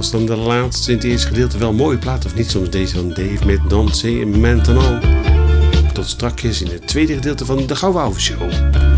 was dan de laatste in het eerste gedeelte. Wel een mooie plaat, of niet? Soms deze van Dave met Danse Maintenant. Tot strakjes in het tweede gedeelte van de Gauw Wouden Show.